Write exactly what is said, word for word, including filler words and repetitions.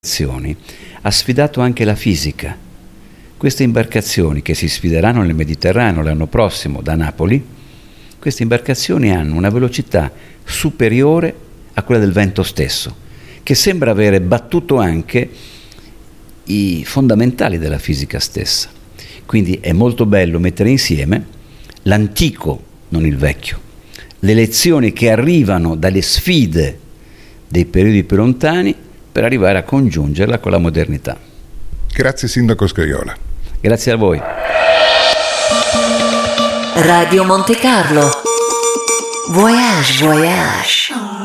ha sfidato anche la fisica. Queste imbarcazioni che si sfideranno nel Mediterraneo l'anno prossimo da Napoli, queste imbarcazioni hanno una velocità superiore a quella del vento stesso, che sembra avere battuto anche i fondamentali della fisica stessa. Quindi è molto bello mettere insieme l'antico, non il vecchio, le lezioni che arrivano dalle sfide dei periodi più lontani per arrivare a congiungerla con la modernità. Grazie Sindaco Scajola. Grazie a voi. Radio Monte Carlo. Voyage, voyage.